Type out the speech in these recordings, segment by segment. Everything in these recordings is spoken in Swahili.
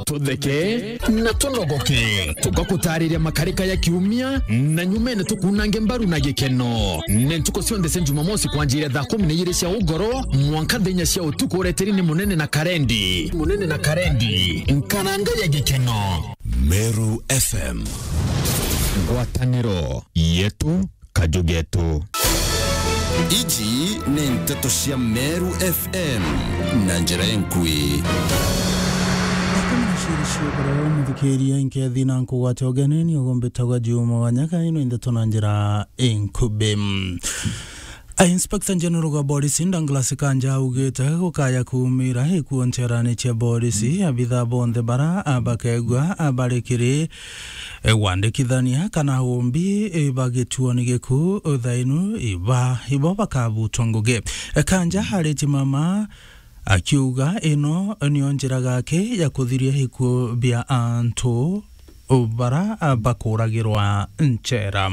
tutheke na tunogoke tugakutariria makarika ya kiumia na nyumene tukunange mbaru na gikeno nentuko cionde se Jumamosi kwanjira thaa 12 cia ugoro mwanka thenya cia utuku ureterini munene na karendi nkananga ya gikeno. Meru FM ngwataniro yetu kajugetu. Iji ni nteto cia Meru FM na njira enkui Shukuru muthikiria inkethi na nkugwate ogeneni ogombetagwa Juma Wanyaka ino ndeto na njira enkube. Inspector General wa Polisi Douglas Kanja ugete gukaya kumira ikuonterane cia polisi abitha bonde bara abakegwa abarekire wandikithania kana hombi bagituoni geku thainu ibo bakabutwanguge. Kanja hariti mama akiuga ino niyo njira gake ya kuthiria hiku bia antu bara bakuragirwa nchera.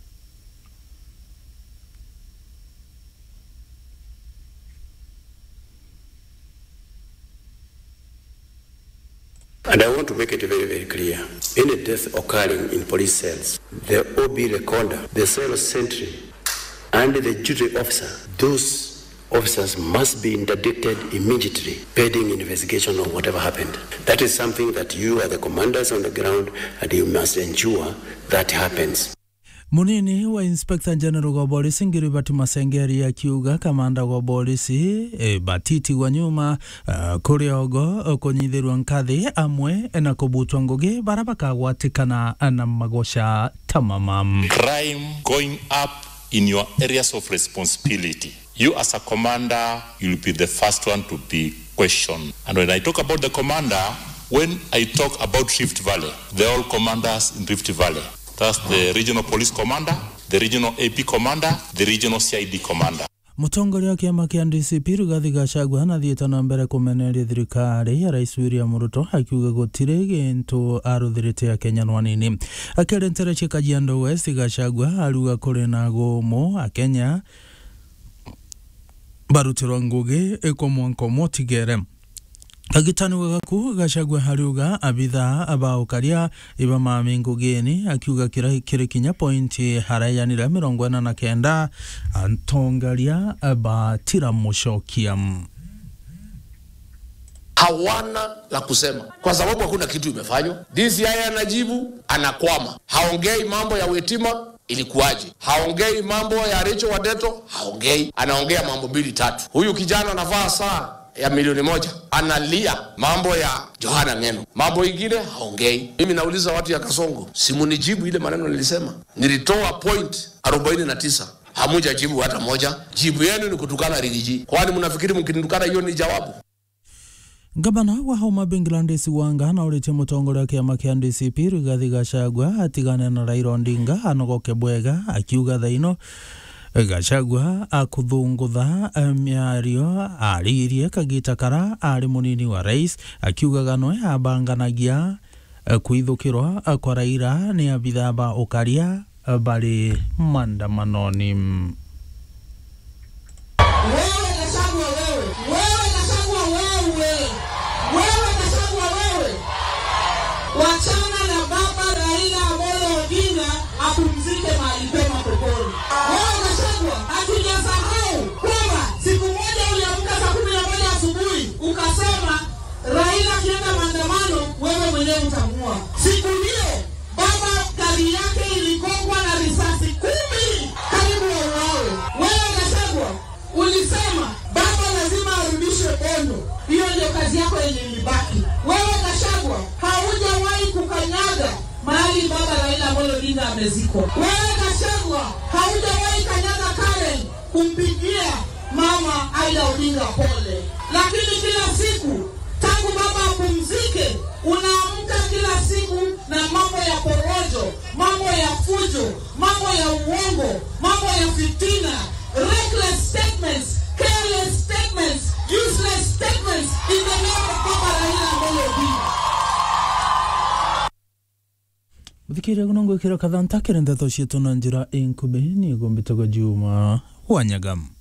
And I want to make it very, very clear. Any death occurring in police cells, the OB recorder, the cell sentry, and the duty officer, those officers must be interdicted immediately, pending investigation of whatever happened. That is something that you are the commanders on the ground, and you must ensure that happens. Munini wa Inspector General wa Polisi Ngiribati Masengeri akiuga kamanda wa polisi batiti wa nyuma kuriogo kunyithirwa nkathi amwe na kubutwa ngugi barabaka watikana na magosha tamamam. Crime going up in your areas of responsibility. You as a commander, you'll be the first one to be questioned. And when I talk about the commander, when I talk about Rift Valley, they're all commanders in Rift Valley. That's the regional police commander, the regional AP commander, the regional CID commander. Mutongoria wa kiama kia DCP Rigathi Gachagua na thieta na mbere kumeneria thirikari ya Rais William Ruto akiuga gutire gintu aruthirite ya Kenya nwanini. Akerentere Kajiado West Gachagua aruga kuri na gomo a Kenya barutirwa ngugi ekomwanko motigere. Agitani wagaku Gachagua haruga abitha abaukaria iba mamingu geni akiuga kirikinya pointi harayanira 49 antongaria abatira mushokia. Hawana la kusema kwa sababu hakuna kitu imefanywa. DCI anajibu anakwama, haongei mambo ya Wetima ilikuwaje, haongei mambo ya Rachel Wadeto, haongei, anaongea mambo 2-3. Huyu kijana anavaa saa ya milioni 1 analia mambo ya Johana Ngeno, mambo ingine haongei. Mimi nauliza watu ya Kasongo, simunijibu ile maneno nilisema. Nilitoa point 49, hamuja jibu hata moja. Jibu yenu ni kutukana Rigiji. Kwani mnafikiri mkinitukana hiyo ni jawabu? Gavana wa Homa Bay Gladys Wanga na urete mutongoria wa kiama kia DCP Rigathi Gachagua atigane na Raila Odinga anogoke bwega akiuga thaino Gachagua akuthungutha miario aririe kagita kara ari munini wa rais akiuga ganwe abanganagia kuithukirwa kwa Raila ni abithaba ukaria bari mandamanoni. Wachana na baba Raila Amolo Odinga apumzike mahali pema peponi. Wewe Gachagua, hatujasahau kwamba siku moja uliamka saa 11 asubuhi ukasema Raila akienda maandamano wewe mwenyewe utamua. Siku hiyo baba gari yake iligongwa na risasi 10 karibu wauawe. Wewe Gachagua ulisema baba lazima arudishwe Bondo. Hiyo ndio kazi yako yenye ilibaki. Wewe Gachagua haujawahi kukanyaga mahali baba Raila Amolo Odinga amezikwa. Wewe Gachagua haujawahi kanyaga Karen kumpigia mama Aida Odinga pole. Lakini kila siku tangu baba apumzike unaamka kila siku na mambo ya porojo, mambo ya fujo, mambo ya uongo, mambo ya fitina, reckless statements, careless statements, useless statements in the name of Baba Raila Amolo Odinga. Muthikire gunongo kira kathanta kirenda toshieto na njira enkube ni gombitoga Juma Wanyagam.